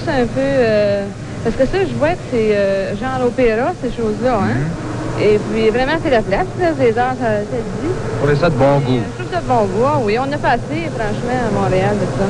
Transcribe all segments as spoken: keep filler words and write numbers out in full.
juste un peu... Euh, parce que ça, je vois que c'est euh, genre l'opéra, ces choses-là, hein? Mm-hmm. Et puis, vraiment, c'est la place, là, les heures, ça, ça dit. On fait ça de bon goût. Je trouve ça de bon goût, ah oui. On a pas assez, franchement, à Montréal, de ça.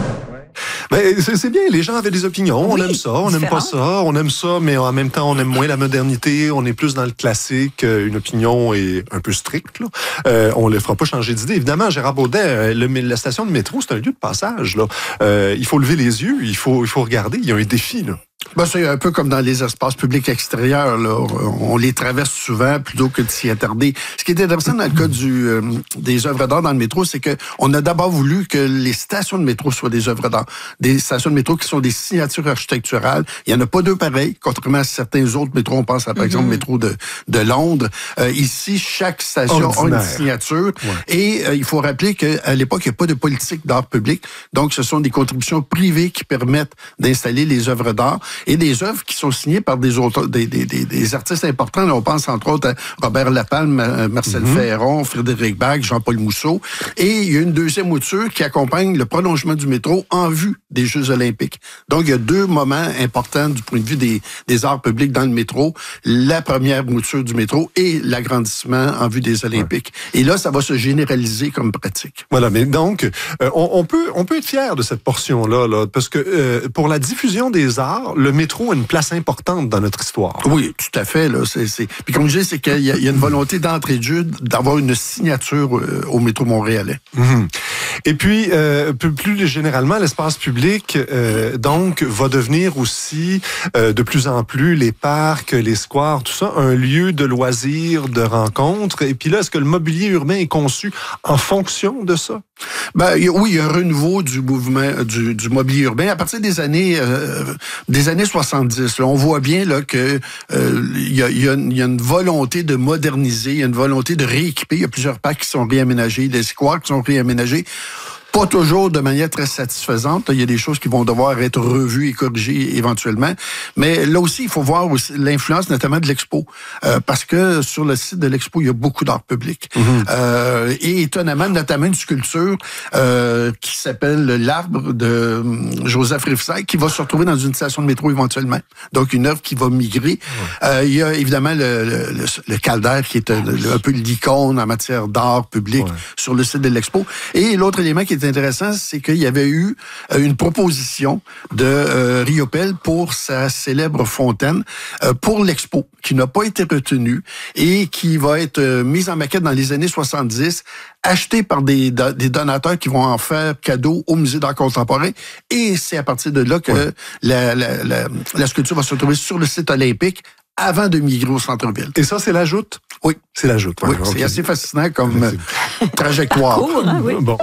Ben, c'est, c'est bien, les gens avaient des opinions. Oui, on aime ça, on n'aime pas ça, on aime ça, mais en même temps, on aime moins la modernité, on est plus dans le classique. Une opinion est un peu stricte, là. Euh, on ne les fera pas changer d'idée. Évidemment, Gérard Baudet, le, la station de métro, c'est un lieu de passage, là. Euh, il faut lever les yeux, il faut, il faut regarder, il y a un défi, là. Ben, c'est un peu comme dans les espaces publics extérieurs, là. On les traverse souvent plutôt que de s'y attarder. Ce qui est intéressant dans le cas du, euh, des œuvres d'art dans le métro, c'est que on a d'abord voulu que les stations de métro soient des œuvres d'art. Des stations de métro qui sont des signatures architecturales. Il n'y en a pas deux pareils, contrairement à certains autres métros. On pense à, par mm-hmm. exemple, le métro de, de Londres. Euh, ici, chaque station Ordinaire. a une signature. Ouais. Et euh, il faut rappeler qu'à l'époque, il n'y a pas de politique d'art public. Donc, ce sont des contributions privées qui permettent d'installer les œuvres d'art. Et des œuvres qui sont signées par des auteurs, des, des, des, des artistes importants. Là, on pense entre autres à Robert Lapalme, Marcel mm-hmm. Ferron, Frédéric Bach, Jean-Paul Mousseau. Et il y a une deuxième mouture qui accompagne le prolongement du métro en vue des Jeux olympiques. Donc, il y a deux moments importants du point de vue des, des arts publics dans le métro. La première mouture du métro et l'agrandissement en vue des Olympiques. Ouais. Et là, ça va se généraliser comme pratique. Voilà, mais donc, euh, on, on, peut, on peut être fier de cette portion-là, là, parce que euh, pour la diffusion des arts, le métro a une place importante dans notre histoire. Oui, tout à fait. Là. C'est, c'est... Puis comme je dis, c'est qu'il y a, il y a une volonté d'entrée de jeu d'avoir une signature euh, au métro montréalais. Mm-hmm. Et puis, euh, plus généralement, l'espace public, euh, donc, va devenir aussi, euh, de plus en plus, les parcs, les squares, tout ça, un lieu de loisirs, de rencontres. Et puis là, est-ce que le mobilier urbain est conçu en fonction de ça? Ben, il y a, oui, il y a un renouveau du mouvement du, du mobilier urbain à partir des années euh, des années soixante-dix. Là, on voit bien là que euh, il y a, il y a, il y a une volonté de moderniser, il y a une volonté de rééquiper. Il y a plusieurs parcs qui sont réaménagés, des squares qui sont réaménagés. Pas toujours de manière très satisfaisante. Il y a des choses qui vont devoir être revues et corrigées éventuellement. Mais là aussi, il faut voir aussi l'influence notamment de l'Expo. Euh, parce que sur le site de l'Expo, il y a beaucoup d'art public. Mm-hmm. Euh, et étonnamment, notamment une sculpture euh, qui s'appelle L'Arbre de Joseph Rifsaï, qui va se retrouver dans une station de métro éventuellement. Donc, une œuvre qui va migrer. Mm-hmm. Euh, il y a évidemment le, le, le, le Calder, qui est un, le, un peu l'icône en matière d'art public ouais. sur le site de l'Expo. Et l'autre élément qui est intéressant, c'est qu'il y avait eu une proposition de euh, Riopelle pour sa célèbre fontaine euh, pour l'Expo, qui n'a pas été retenue et qui va être euh, mise en maquette dans les années soixante-dix, achetée par des, des donateurs qui vont en faire cadeau au Musée d'art contemporain. Et c'est à partir de là que ouais. la, la, la, la sculpture va se retrouver sur le site olympique avant de migrer au centre-ville. Et ça, c'est la joute? Oui. C'est la joute. Oui, okay. C'est assez fascinant comme euh, trajectoire. Cool, hein, oui. Bon.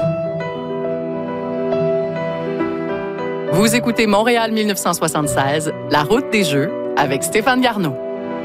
Vous écoutez Montréal dix-neuf cent soixante-seize, La route des Jeux, avec Stéphane Garneau.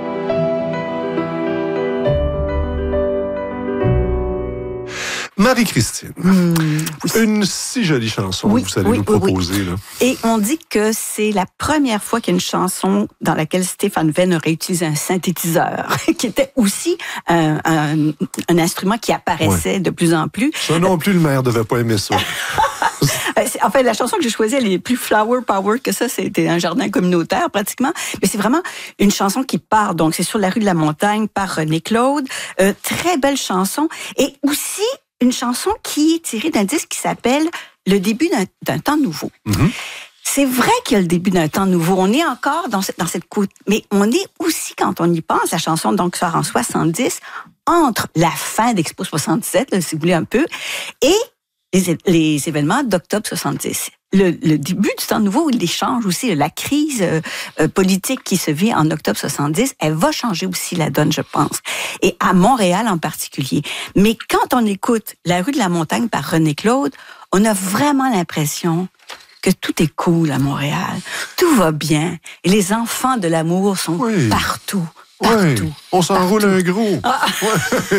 Marie-Christine, mmh, oui. une si jolie chanson oui, que vous allez oui, nous proposer. Oui, oui. Là. Et on dit que c'est la première fois qu'il y a une chanson dans laquelle Stéphane Venn aurait utilisé un synthétiseur, qui était aussi un, un, un instrument qui apparaissait ouais. de plus en plus. Ça non plus, le maire ne devait pas aimer ça. En fait, la chanson que j'ai choisie, elle est plus flower power que ça. C'était un jardin communautaire, pratiquement. Mais c'est vraiment une chanson qui part. Donc, c'est Sur la rue de la Montagne par René Claude. Euh, très belle chanson. Et aussi, une chanson qui est tirée d'un disque qui s'appelle Le début d'un, d'un temps nouveau. Mm-hmm. C'est vrai qu'il y a le début d'un temps nouveau. On est encore dans cette, dans cette côte. Mais on est aussi, quand on y pense, la chanson donc sort en soixante-dix, entre la fin d'Expo soixante-dix-sept, là, si vous voulez un peu, et les, les événements d'octobre soixante-dix. Le, le début du temps nouveau, il change aussi. La crise euh, politique qui se vit en octobre soixante-dix, elle va changer aussi la donne, je pense. Et à Montréal en particulier. Mais quand on écoute La rue de la Montagne par René Claude, on a vraiment l'impression que tout est cool à Montréal. Tout va bien. Et les enfants de l'amour sont oui. partout. Partout. Oui. On s'enroule un gros. Ah. Ouais.